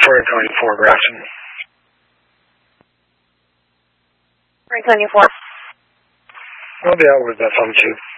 424 Grafton. 324. I'll be out with that phone too.